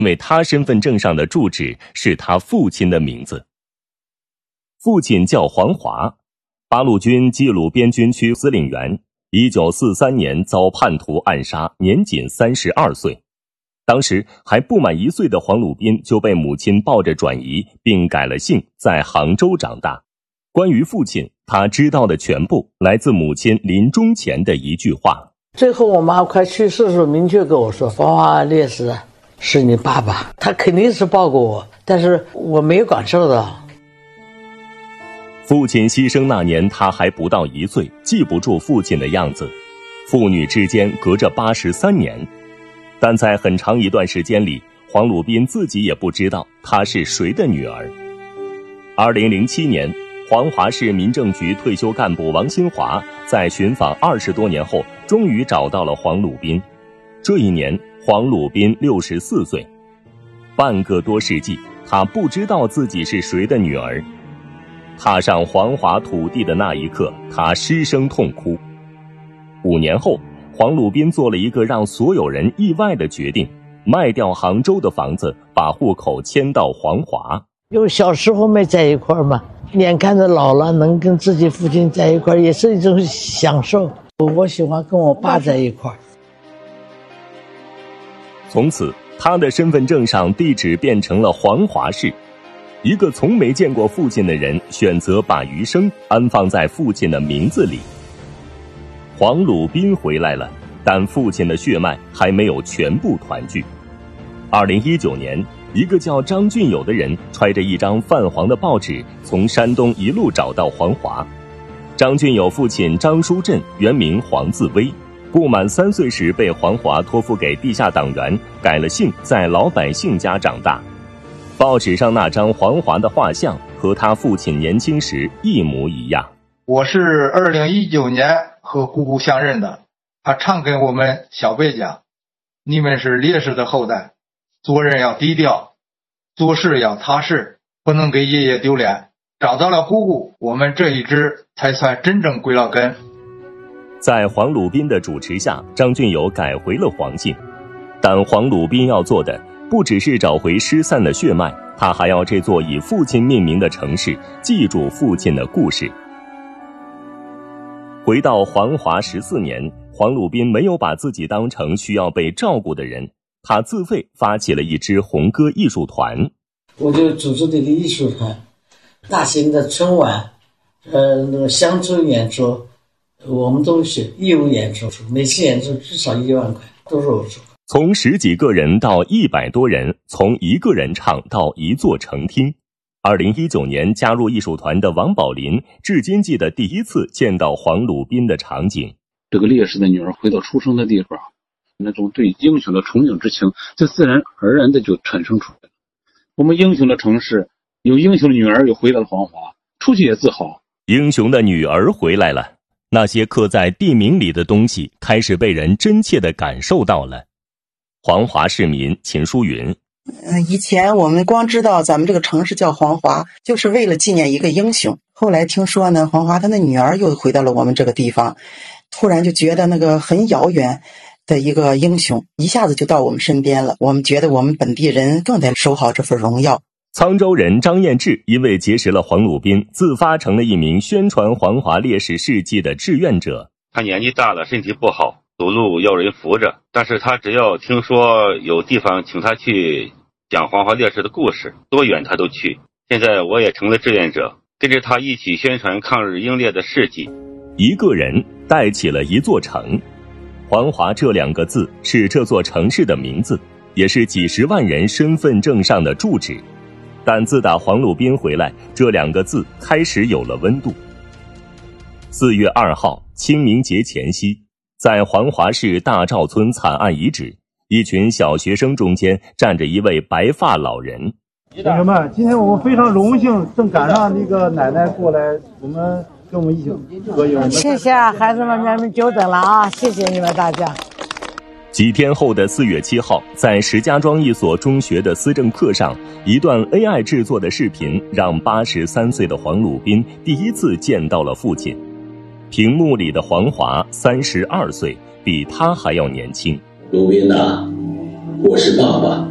因为他身份证上的住址是他父亲的名字。父亲叫黄华，八路军冀鲁边军区司令员，1943年遭叛徒暗杀，年仅32岁。当时还不满1岁的黄鲁宾就被母亲抱着转移，并改了姓，在杭州长大。关于父亲，他知道的全部来自母亲临终前的一句话。 最后我妈快去世的时候明确跟我说，黄华烈士是你爸爸，他肯定是抱过我，但是我没有感受到。 父亲牺牲那年他还不到1岁，记不住父亲的样子。父女之间隔着83年，但在很长一段时间里，黄鲁宾自己也不知道她是谁的女儿。2007年，黄华市民政局退休干部王新华在寻访20多年后，终于找到了黄鲁宾。这一年，黄鲁宾64岁，半个多世纪，他不知道自己是谁的女儿。踏上黄华土地的那一刻，他失声痛哭。5年后，黄鲁宾做了一个让所有人意外的决定，卖掉杭州的房子，把户口迁到黄华。 因为小时候没在一块儿嘛，眼看着老了能跟自己父亲在一块儿，也是一种享受。我喜欢跟我爸在一块儿。 从此，他的身份证上地址变成了黄华市。一个从没见过父亲的人，选择把余生安放在父亲的名字里。黄鲁宾回来了，但父亲的血脉还没有全部团聚。2019年，一个叫张俊友的人揣着一张泛黄的报纸，从山东一路找到黄华。张俊友父亲张书镇原名黄自威，不满3岁时被黄华托付给地下党员，改了姓，在老百姓家长大。报纸上那张黄华的画像和他父亲年轻时一模一样。 我是2019年和姑姑相认的，他常跟我们小辈讲，你们是烈士的后代，做人要低调，做事要踏实，不能给爷爷丢脸。找到了姑姑，我们这一支才算真正归了根。 在黄鲁宾的主持下，张俊友改回了黄姓，但黄鲁宾要做的不只是找回失散的血脉，他还要这座以父亲命名的城市记住父亲的故事。回到黄华14年，黄鲁宾没有把自己当成需要被照顾的人，他自费发起了一支红歌艺术团。 我就组织了一个艺术团，大型的春晚，那个乡村演出，我们都是义务演出，每次演出至少1万块，都是我出。 从10几个人到100多人，从一个人唱到一座城厅。2019年加入艺术团的王宝林至今记得第一次见到黄鲁宾的场景。 这个烈士的女儿回到出生的地方，那种对英雄的崇敬之情就自然而然的就产生出来了。我们英雄的城市有英雄的女儿又回到了黄华，出去也自豪。 英雄的女儿回来了，那些刻在地名里的东西开始被人真切地感受到了。黄华市民秦淑云， 以前我们光知道咱们这个城市叫黄华，就是为了纪念一个英雄。后来听说呢，黄华他的女儿又回到了我们这个地方，突然就觉得那个很遥远的一个英雄一下子就到我们身边了，我们觉得我们本地人更得守好这份荣耀。 沧州人张彦志因为结识了黄鲁宾，自发成了一名宣传黄华烈士事迹的志愿者。 他年纪大了，身体不好，走路要人扶着，但是他只要听说有地方请他去讲黄华烈士的故事，多远他都去。现在我也成了志愿者，跟着他一起宣传抗日英烈的事迹。 一个人带起了一座城，黄华这2个字是这座城市的名字，也是几十万人身份证上的住址。但自打黄鲁宾回来，这2个字开始有了温度。4月2号，清明节前夕，在黄华市大赵村惨案遗址，一群小学生中间站着一位白发老人。 同学们，今天我们非常荣幸，正赶上那个奶奶过来，跟我们一起合影。 谢谢孩子们，你们久等了啊！谢谢你们大家。 几天后的4月7号，在石家庄一所中学的思政课上，一段 AI 制作的视频让83岁的黄鲁宾第一次见到了父亲。屏幕里的黄华32岁，比他还要年轻。 鲁宾呐，我是爸爸。